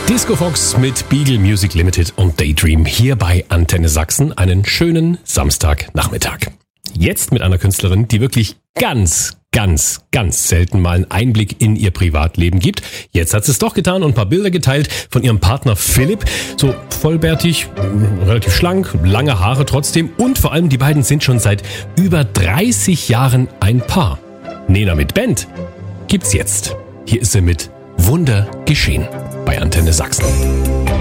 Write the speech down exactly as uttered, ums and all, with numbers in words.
Disco Fox mit Beagle Music Limited und Daydream hier bei Antenne Sachsen. Einen schönen Samstagnachmittag. Jetzt mit einer Künstlerin, die wirklich ganz, ganz, ganz selten mal einen Einblick in ihr Privatleben gibt. Jetzt hat sie es doch getan und ein paar Bilder geteilt von ihrem Partner Philipp. So vollbärtig, relativ schlank, lange Haare trotzdem und vor allem die beiden sind schon seit über dreißig Jahren ein Paar. Nena mit Band gibt's jetzt. Hier ist sie mit Wunder geschehen bei Antenne Sachsen.